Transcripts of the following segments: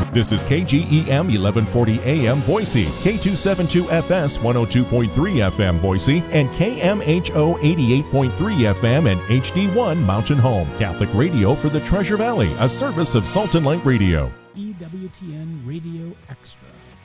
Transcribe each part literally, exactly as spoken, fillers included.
This is K G E M eleven forty A M Boise, K two seventy-two F S one oh two point three F M Boise, and K M H O eighty-eight point three F M and H D one Mountain Home. Catholic radio for the Treasure Valley, a service of Salt and Light Radio. E W T N Radio Extra.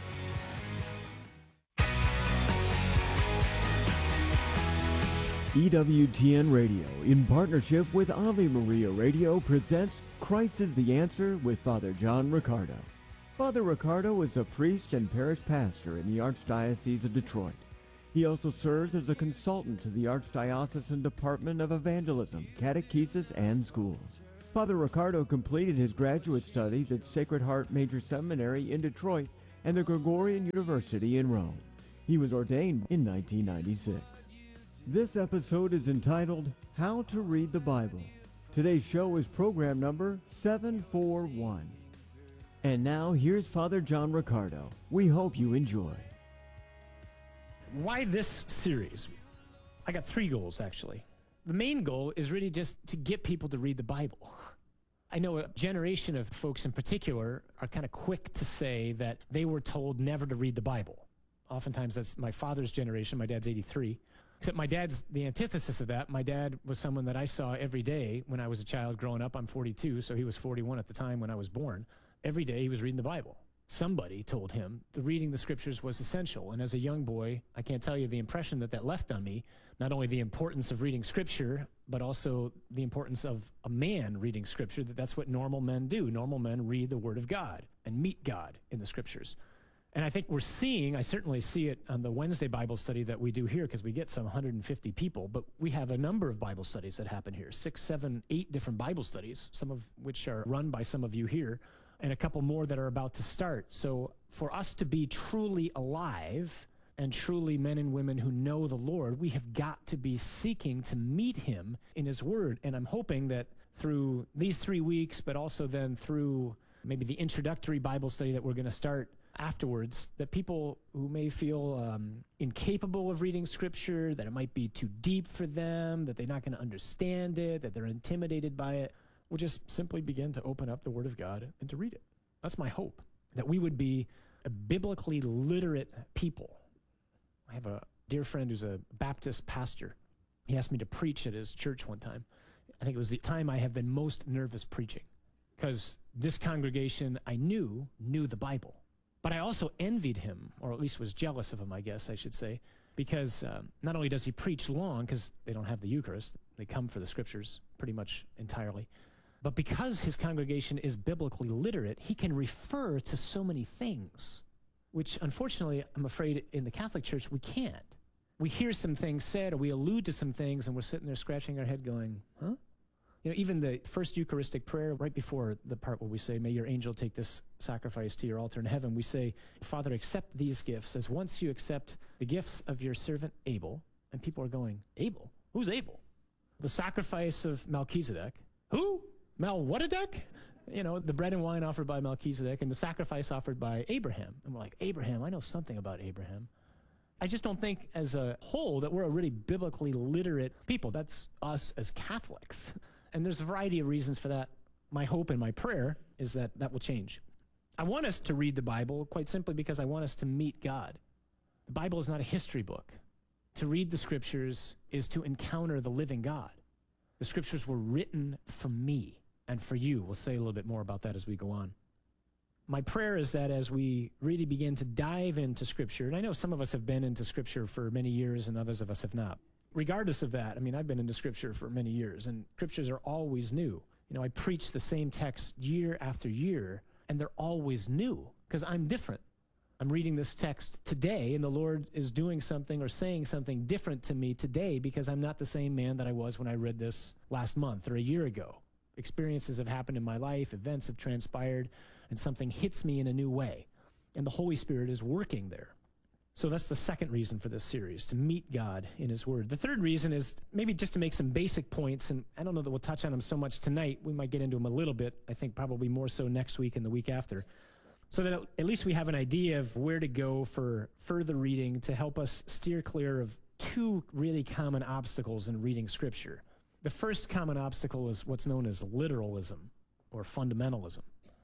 E W T N Radio, in partnership with Ave Maria Radio, presents Christ is the Answer with Father John Riccardo. Father Riccardo is a priest and parish pastor in the Archdiocese of Detroit. He also serves as a consultant to the Archdiocesan Department of Evangelism, Catechesis, and Schools. Father Riccardo completed his graduate studies at Sacred Heart Major Seminary in Detroit and the Gregorian University in Rome. He was ordained in nineteen ninety-six. This episode is entitled, How to Read the Bible. Today's show is program number seven forty-one. And now, here's Father John Riccardo. We hope you enjoy. Why this series? I got three goals, actually. The main goal is really just to get people to read the Bible. I know a generation of folks in particular are kind of quick to say that they were told never to read the Bible. Oftentimes that's my father's generation. My dad's eighty-three. Except my dad's the antithesis of that. My dad was someone that I saw every day when I was a child growing up. I'm forty-two, so he was forty-one at the time when I was born. Every day he was reading the Bible. Somebody told him the reading the scriptures was essential. And as a young boy, I can't tell you the impression that that left on me. Not only the importance of reading scripture, but also the importance of a man reading scripture, that that's what normal men do. Normal men read the Word of God and meet God in the scriptures. And I think we're seeing, I certainly see it on the Wednesday Bible study that we do here, because we get some one hundred fifty people, but we have a number of Bible studies that happen here, six, seven, eight different Bible studies, some of which are run by some of you here, and a couple more that are about to start. So for us to be truly alive and truly men and women who know the Lord, we have got to be seeking to meet him in his word. And I'm hoping that through these three weeks, but also then through maybe the introductory Bible study that we're going to start afterwards, that people who may feel um, incapable of reading scripture, that it might be too deep for them, that they're not going to understand it, that they're intimidated by it, will just simply begin to open up the Word of God and to read it. That's my hope, that we would be a biblically literate people. I have a dear friend who's a Baptist pastor. He asked me to preach at his church one time. I think it was the time I have been most nervous preaching, because this congregation I knew knew the Bible. But I also envied him, or at least was jealous of him, I guess I should say, because um, not only does he preach long, because they don't have the Eucharist, they come for the scriptures pretty much entirely, but because his congregation is biblically literate, he can refer to so many things, which unfortunately, I'm afraid in the Catholic Church, we can't. We hear some things said, or we allude to some things, and we're sitting there scratching our head going, huh? You know, even the first Eucharistic prayer, right before the part where we say, may your angel take this sacrifice to your altar in heaven, we say, Father, accept these gifts, as once you accept the gifts of your servant Abel. And people are going, Abel? Who's Abel? The sacrifice of Melchizedek. Who? Melchizedek? You know, the bread and wine offered by Melchizedek and the sacrifice offered by Abraham. And we're like, Abraham, I know something about Abraham. I just don't think as a whole that we're a really biblically literate people. That's us as Catholics. And there's a variety of reasons for that. My hope and my prayer is that that will change. I want us to read the Bible quite simply because I want us to meet God. The Bible is not a history book. To read the scriptures is to encounter the living God. The scriptures were written for me and for you. We'll say a little bit more about that as we go on. My prayer is that as we really begin to dive into scripture, and I know some of us have been into scripture for many years and others of us have not. Regardless of that, I mean, I've been into scripture for many years, and scriptures are always new. You know, I preach the same text year after year, and they're always new, because I'm different. I'm reading this text today, and the Lord is doing something or saying something different to me today, because I'm not the same man that I was when I read this last month or a year ago. Experiences have happened in my life, events have transpired, and something hits me in a new way, and the Holy Spirit is working there. So that's the second reason for this series, to meet God in his word. The third reason is maybe just to make some basic points, and I don't know that we'll touch on them so much tonight. We might get into them a little bit, I think probably more so next week and the week after, so that at least we have an idea of where to go for further reading to help us steer clear of two really common obstacles in reading Scripture. The first common obstacle is what's known as literalism or fundamentalism.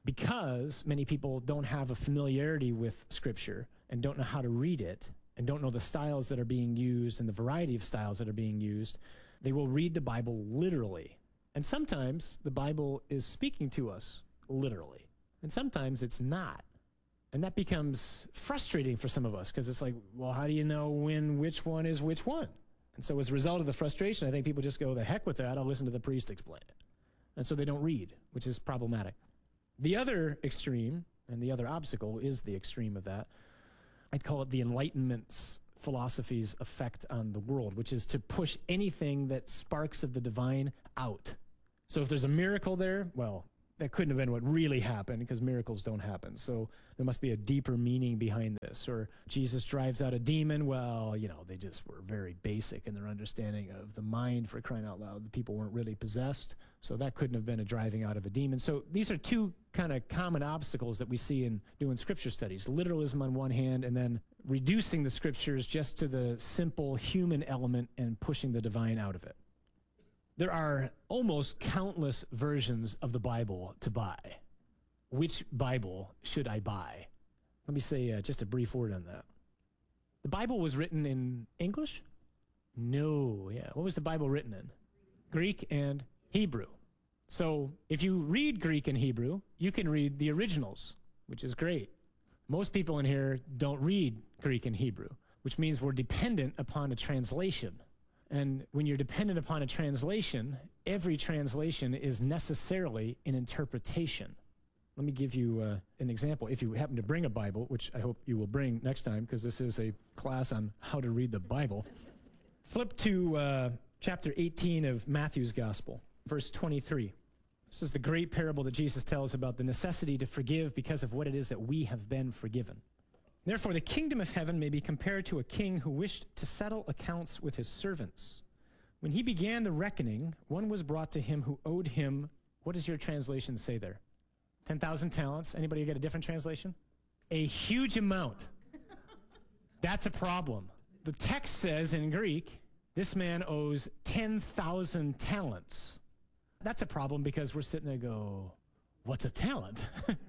because many people don't have a familiarity with Scripture and don't know how to read it and don't know the styles that are being used and the variety of styles that are being used, they will read the Bible literally. And sometimes the Bible is speaking to us literally, and sometimes it's not. And that becomes frustrating for some of us because it's like, well, how do you know when which one is which one? And so as a result of the frustration, I think people just go, the heck with that, I'll listen to the priest explain it. And so they don't read, which is problematic. The other extreme, and the other obstacle is the extreme of that, I'd call it the Enlightenment's philosophy's effect on the world, which is to push anything that sparks of the divine out. So if there's a miracle there, well, that couldn't have been what really happened because miracles don't happen. So there must be a deeper meaning behind this. Or Jesus drives out a demon. Well, you know, they just were very basic in their understanding of the mind, for crying out loud. The people weren't really possessed. So that couldn't have been a driving out of a demon. So these are two kind of common obstacles that we see in doing scripture studies. Literalism on one hand, and then reducing the scriptures just to the simple human element and pushing the divine out of it. There are almost countless versions of the Bible to buy. Which Bible should I buy? Let me say uh, just a brief word on that. The Bible was written in English? No, yeah. What was the Bible written in? Greek and Hebrew. So if you read Greek and Hebrew, you can read the originals, which is great. Most people in here don't read Greek and Hebrew, which means we're dependent upon a translation. And when you're dependent upon a translation, every translation is necessarily an interpretation. Let me give you uh, an example. If you happen to bring a Bible, which I hope you will bring next time, because this is a class on how to read the Bible, flip to uh, chapter eighteen of Matthew's Gospel, verse twenty-three. This is the great parable that Jesus tells about the necessity to forgive because of what it is that we have been forgiven. Therefore, the kingdom of heaven may be compared to a king who wished to settle accounts with his servants. When he began the reckoning, one was brought to him who owed him, what does your translation say there? ten thousand talents. Anybody get a different translation? A huge amount. That's a problem. The text says in Greek, this man owes ten thousand talents. That's a problem because we're sitting there go, what's a talent?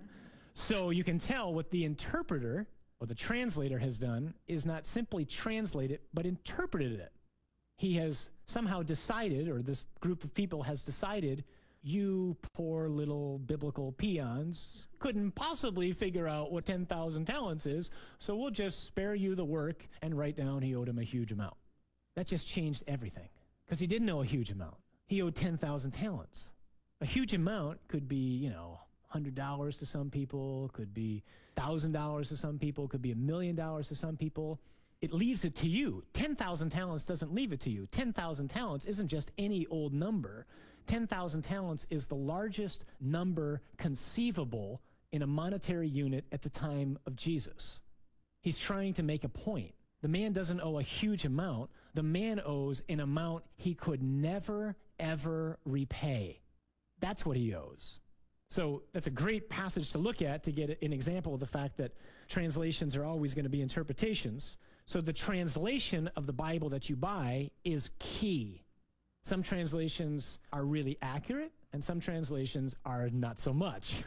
So you can tell what the interpreter what the translator has done is not simply translate it, but interpreted it. He has somehow decided, or this group of people has decided, you poor little biblical peons couldn't possibly figure out what ten thousand talents is, so we'll just spare you the work and write down he owed him a huge amount. That just changed everything, because he didn't know a huge amount. He owed ten thousand talents. A huge amount could be, you know, one hundred dollars to some people, could be one thousand dollars to some people, could be a million dollars to some people. It leaves it to you. ten thousand talents doesn't leave it to you. ten thousand talents isn't just any old number. ten thousand talents is the largest number conceivable in a monetary unit at the time of Jesus. He's trying to make a point. The man doesn't owe a huge amount. The man owes an amount he could never, ever repay. That's what he owes. So that's a great passage to look at to get an example of the fact that translations are always going to be interpretations. So the translation of the Bible that you buy is key. Some translations are really accurate, and some translations are not so much.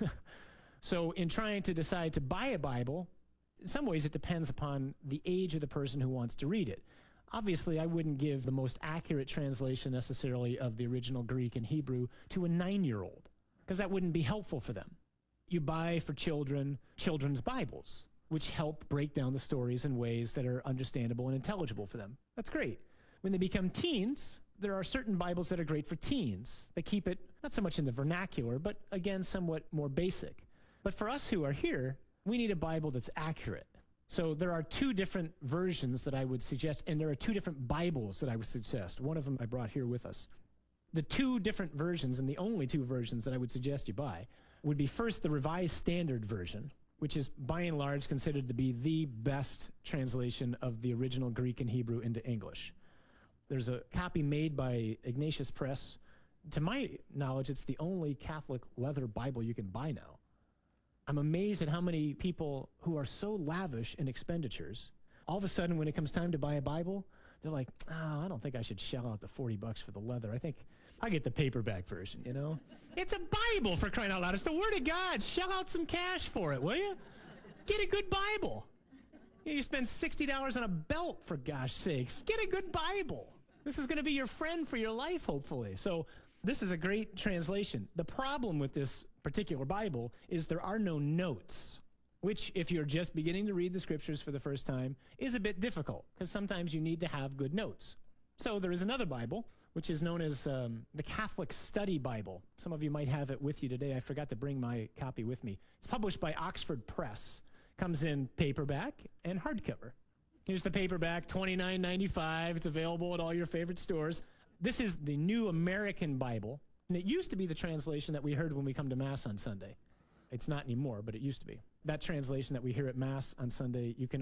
So in trying to decide to buy a Bible, in some ways it depends upon the age of the person who wants to read it. Obviously, I wouldn't give the most accurate translation necessarily of the original Greek and Hebrew to a nine-year-old, because that wouldn't be helpful for them. You buy for children children's Bibles, which help break down the stories in ways that are understandable and intelligible for them. That's great. When they become teens, there are certain Bibles that are great for teens. They keep it not so much in the vernacular, but again, somewhat more basic. But for us who are here, we need a Bible that's accurate. So there are two different versions that I would suggest, and there are two different Bibles that I would suggest. One of them I brought here with us. The two different versions, and the only two versions that I would suggest you buy, would be first the Revised Standard Version, which is by and large considered to be the best translation of the original Greek and Hebrew into English. There's a copy made by Ignatius Press. To my knowledge, it's the only Catholic leather Bible you can buy now. I'm amazed at how many people who are so lavish in expenditures, all of a sudden when it comes time to buy a Bible, they're like, oh, I don't think I should shell out the forty bucks for the leather. I think I get the paperback version, you know? It's a Bible, for crying out loud. It's the Word of God. Shell out some cash for it, will you? Get a good Bible. You spend sixty dollars on a belt, for gosh sakes. Get a good Bible. This is going to be your friend for your life, hopefully. So this is a great translation. The problem with this particular Bible is there are no notes, which, if you're just beginning to read the scriptures for the first time, is a bit difficult, because sometimes you need to have good notes. So there is another Bible, which is known as um, the Catholic Study Bible. Some of you might have it with you today. I forgot to bring my copy with me. It's published by Oxford Press. Comes in paperback and hardcover. Here's the paperback, twenty-nine ninety-five. It's available at all your favorite stores. This is the New American Bible, and it used to be the translation that we heard when we come to Mass on Sunday. It's not anymore, but it used to be. That translation that we hear at Mass on Sunday, you can